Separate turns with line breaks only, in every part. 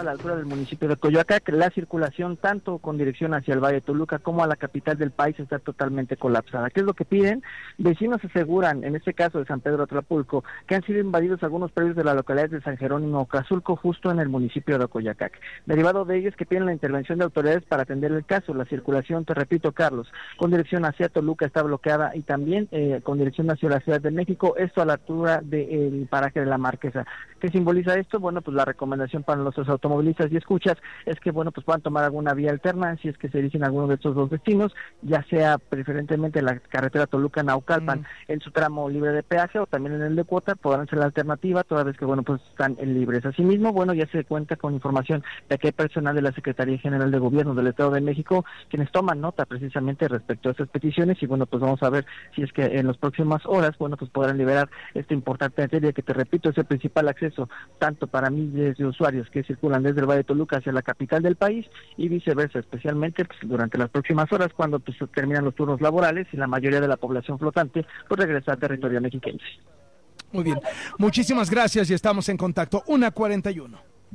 a la altura del municipio de Coyoacán, que la circulación tanto con dirección hacia el Valle de Toluca como a la capital del país está totalmente colapsada. ¿Qué es lo que piden? Vecinos aseguran, en este caso de San Pedro Atlapulco, que han sido invadidos algunos predios de la localidad de San Jerónimo Ocazulco, justo en el municipio de Coyoacán. Derivado de ellos que piden la intervención de autoridades para atender el caso. La circulación, te repito, Carlos, con dirección hacia Toluca está bloqueada y también con dirección hacia la Ciudad de México, esto a la altura del paraje de la Marquesa. ¿Qué simboliza esto? Bueno, pues la recomendación para nuestros automovilistas y escuchas es que, bueno, pues puedan tomar alguna vía alterna si es que se dirigen a alguno de estos dos destinos, ya sea preferentemente la carretera Toluca-Naucalpan en su tramo libre de peaje o también en el de cuota, podrán ser la alternativa, toda vez que, bueno, pues están en libres. Asimismo, bueno, ya se cuenta con información de que hay personal de la Secretaría General de Gobierno del Estado de México quienes toman nota precisamente respecto a estas peticiones y, bueno, pues vamos a ver si es que en las próximas horas, bueno, pues podrán liberar esta importante materia que, te repito, es el principal acceso tanto para miles de usuarios que circulan desde el Valle de Toluca hacia la capital del país y viceversa, especialmente pues, durante las próximas horas cuando pues terminan los turnos laborales y la mayoría de la población flotante pues regresa al territorio mexiquense.
Muy bien, muchísimas gracias y estamos en contacto. 1:41.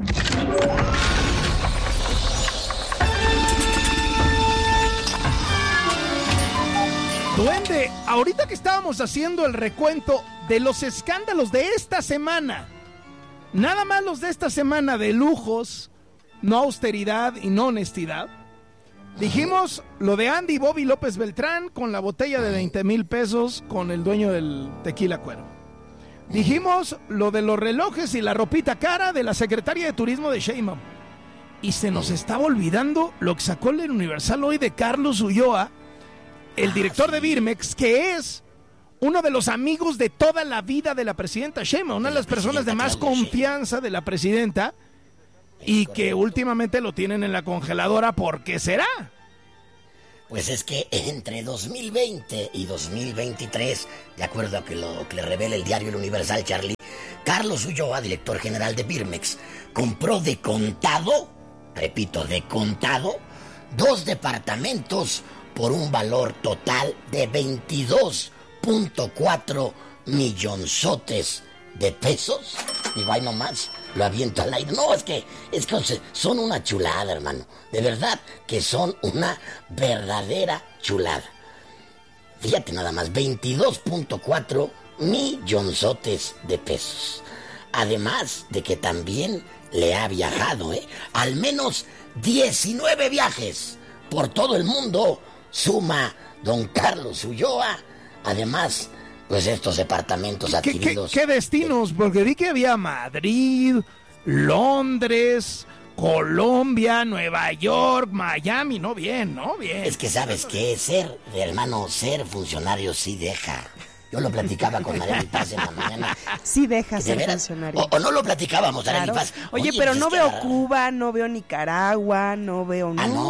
Duende, ahorita que estábamos haciendo el recuento de los escándalos de esta semana, nada más los de esta semana de lujos, no austeridad y no honestidad, dijimos lo de Andy Bobby López Beltrán con la botella de 20,000 pesos con el dueño del Tequila Cuero. Dijimos lo de los relojes y la ropita cara de la secretaria de Turismo de Sheinbaum. Y se nos estaba olvidando lo que sacó el Universal hoy de Carlos Ulloa, el director de Birmex, que es uno de los amigos de toda la vida de la presidenta Sheinbaum, una de las personas de más confianza de la presidenta, y que últimamente lo tienen en la congeladora. ¿Por qué será?
Pues es que entre 2020 y 2023, de acuerdo a lo que le revela el diario El Universal, Charlie, Carlos Ulloa, director general de Birmex, compró de contado, repito, de contado, 2 departamentos por un valor total de 22.4 millonzotes de pesos. Digo, ay, nomás, lo aviento al aire. No, es que son una chulada, hermano. De verdad que son una verdadera chulada. Fíjate nada más, 22.4 millonzotes de pesos. Además de que también le ha viajado, al menos 19 viajes por todo el mundo suma don Carlos Ulloa. Además, pues estos departamentos adquiridos.
¿Qué destinos? Porque vi que había Madrid, Londres, Colombia, Nueva York, Miami. No, bien, ¿no? Bien.
Es que sabes que ser funcionario sí deja. Yo lo platicaba con Arely Paz en la mañana.
Sí deja ser funcionario.
O no lo platicábamos, Arely Paz.
Oye, pero pues no veo Cuba, no veo Nicaragua, no veo...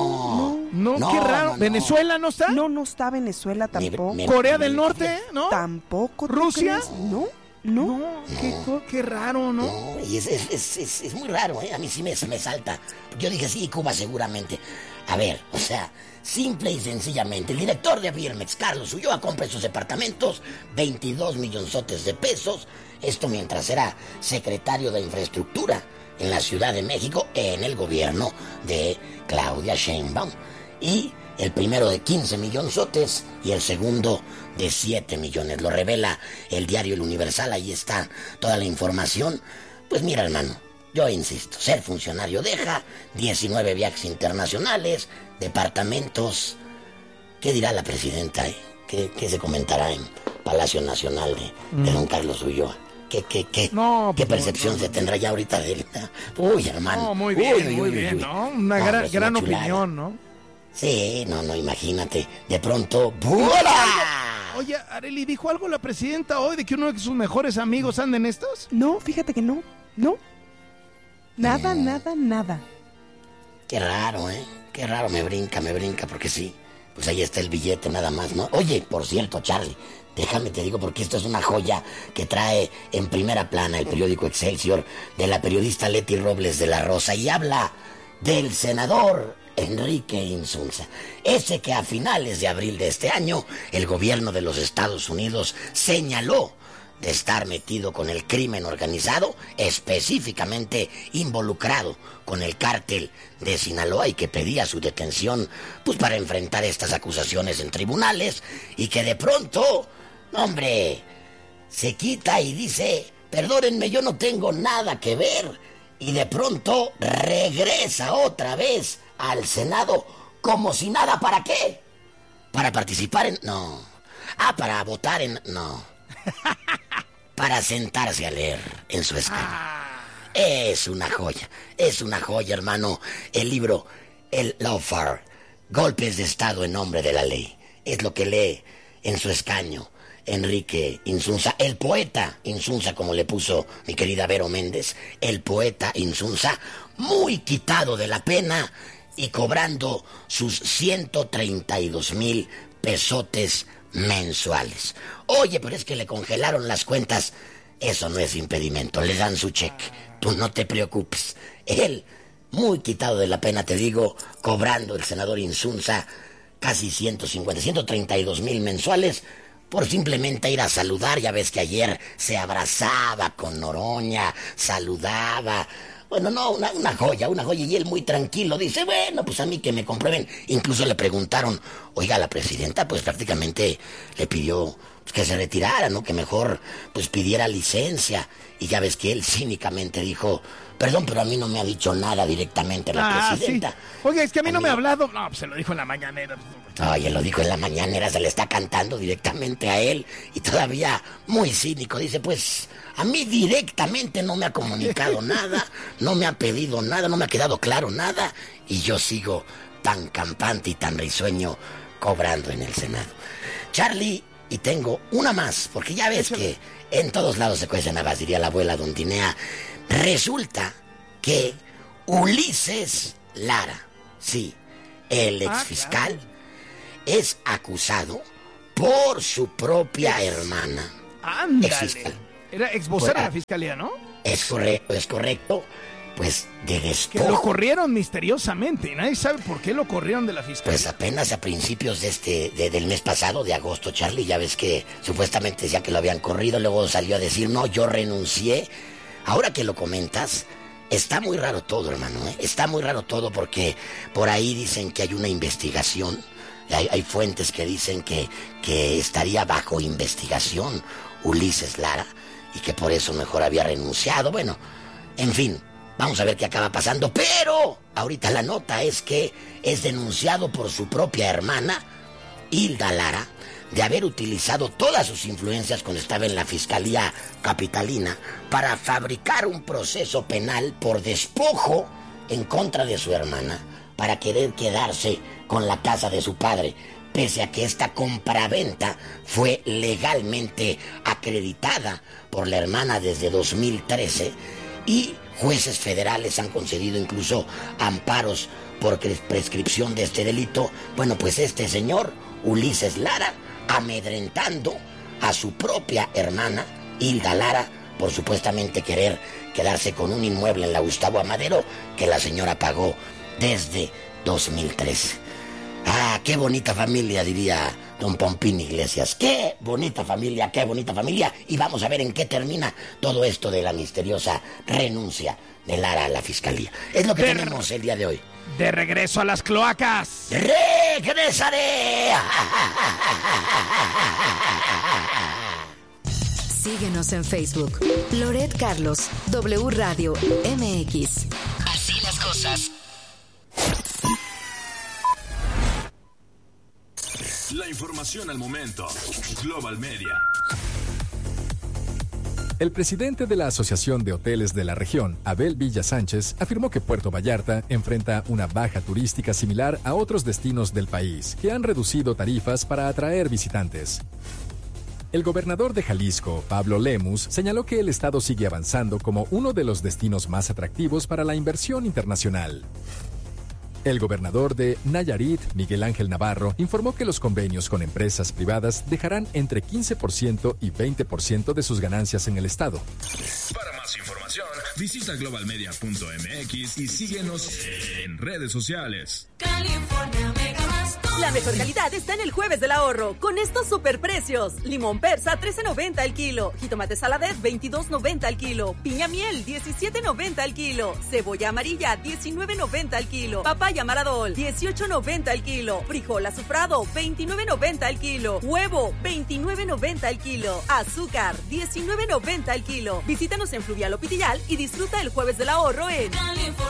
No, qué raro.
No.
¿Venezuela no está?
No está Venezuela tampoco.
¿Corea del Norte? ¿No?
Tampoco.
¿Rusia?
No.
Qué raro, ¿no?
No, y es muy raro, A mí sí me salta. Yo dije, sí, Cuba seguramente. A ver, o sea, simple y sencillamente, el director de Birmex, Carlos Ulloa, compra sus departamentos, 22 millonzotes de pesos. Esto mientras era secretario de Infraestructura en la Ciudad de México, en el gobierno de Claudia Sheinbaum. Y el primero de 15 millonzotes y el segundo de 7 millones. Lo revela el diario El Universal, ahí está toda la información. Pues mira, hermano, yo insisto, ser funcionario deja, 19 viajes internacionales, departamentos. ¿Qué dirá la presidenta? ¿Qué se comentará en Palacio Nacional de don Carlos Ulloa? ¿Qué percepción se tendrá ya ahorita de él? Uy, hermano.
No, muy bien, ¿no? Una gran opinión, ¿no?
Sí, no, imagínate. De pronto, ¡bula!
Oye, Arely, ¿dijo algo la presidenta hoy de que uno de sus mejores amigos anda en estos?
No, fíjate que no. Nada.
Qué raro, Qué raro, me brinca, porque sí. Pues ahí está el billete nada más, ¿no? Oye, por cierto, Charlie, déjame te digo porque esto es una joya que trae en primera plana el periódico Excelsior de la periodista Leti Robles de la Rosa y habla del senador Enrique Insulza, ese que a finales de abril de este año el gobierno de los Estados Unidos señaló de estar metido con el crimen organizado, específicamente involucrado con el cártel de Sinaloa, y que pedía su detención pues para enfrentar estas acusaciones en tribunales, y que de pronto, hombre, se quita y dice: perdónenme, yo no tengo nada que ver, y de pronto regresa otra vez al Senado como si nada. ¿Para qué? ¿Para participar en...? No. Para votar en... No. Para sentarse a leer en su escaño. Es una joya, hermano. El libro, el Lawfare, Golpes de Estado en nombre de la ley. Es lo que lee en su escaño Enrique Insunza, el poeta Insunza, como le puso mi querida Vero Méndez, el poeta Insunza, muy quitado de la pena y cobrando sus 132,000 pesotes mensuales. Oye, pero es que le congelaron las cuentas. Eso no es impedimento, le dan su cheque. Tú no te preocupes. Él, muy quitado de la pena, te digo, cobrando el senador Insunza casi 132,000 mensuales por simplemente ir a saludar. Ya ves que ayer se abrazaba con Noroña, saludaba. Bueno, no, una joya, y él muy tranquilo dice: bueno, pues a mí que me comprueben. Incluso le preguntaron: oiga, la presidenta pues prácticamente le pidió pues que se retirara, ¿no? Que mejor pues pidiera licencia. Y ya ves que él cínicamente dijo: perdón, pero a mí no me ha dicho nada directamente la presidenta.
Sí. Oye, es que a mí no me ha hablado. No, pues se lo dijo en la mañanera.
Oye, lo dijo en la mañanera, se le está cantando directamente a él. Y todavía muy cínico dice: pues a mí directamente no me ha comunicado nada, no me ha pedido nada, no me ha quedado claro nada, y yo sigo tan campante y tan risueño cobrando en el Senado. Charlie, y tengo una más, porque ya ves que en todos lados se cuecen habas, diría la abuela Dondinea. Resulta que Ulises Lara, sí, el exfiscal, es acusado por su propia hermana.
Ándale. Era exvocero de la fiscalía, ¿no?
Es correcto. Pues de despojo.
Que lo corrieron misteriosamente y nadie sabe por qué lo corrieron de la fiscalía.
Pues apenas a principios del mes pasado, de agosto, Charlie, ya ves que supuestamente decía que lo habían corrido, luego salió a decir: no, yo renuncié. Ahora que lo comentas, está muy raro todo, hermano, ¿eh? Está muy raro todo, porque por ahí dicen que hay una investigación. Hay fuentes que dicen que estaría bajo investigación Ulises Lara y que por eso mejor había renunciado. Bueno, en fin, vamos a ver qué acaba pasando. Pero ahorita la nota es que es denunciado por su propia hermana, Hilda Lara, de haber utilizado todas sus influencias cuando estaba en la Fiscalía Capitalina para fabricar un proceso penal por despojo en contra de su hermana, para querer quedarse con la casa de su padre, pese a que esta compraventa fue legalmente acreditada por la hermana desde 2013, y jueces federales han concedido incluso amparos por prescripción de este delito. Bueno, pues este señor, Ulises Lara, amedrentando a su propia hermana, Hilda Lara, por supuestamente querer quedarse con un inmueble en la Gustavo Amadero que la señora pagó desde 2013. Qué bonita familia, diría don Pompín Iglesias. Qué bonita familia. Y vamos a ver en qué termina todo esto de la misteriosa renuncia de Lara a la fiscalía. Es lo que tenemos el día de hoy.
De regreso a las cloacas.
¡Regresaré!
Síguenos en Facebook. Loret Carlos, W Radio MX. Así las cosas.
La información al momento. Global Media.
El presidente de la Asociación de Hoteles de la Región, Abel Villa Sánchez, afirmó que Puerto Vallarta enfrenta una baja turística similar a otros destinos del país, que han reducido tarifas para atraer visitantes. El gobernador de Jalisco, Pablo Lemus, señaló que el estado sigue avanzando como uno de los destinos más atractivos para la inversión internacional. El gobernador de Nayarit, Miguel Ángel Navarro, informó que los convenios con empresas privadas dejarán entre 15% y 20% de sus ganancias en el estado.
Para más información, Visita globalmedia.mx y síguenos en redes sociales.
California Mega Basto. La mejor calidad está en el Jueves del Ahorro, con estos superprecios. Limón persa, $13.90 el kilo. Jitomate saladet, $22.90 al kilo. Piña miel, $17.90 al kilo. Cebolla amarilla, $19.90 al kilo. Papaya maradol, $18.90 al kilo. Frijol azufrado, $29.90 al kilo. Huevo, $29.90 al kilo. Azúcar, $19.90 al kilo. Visítanos en Fluvial o Pitillal y disfruta el Jueves del Ahorro en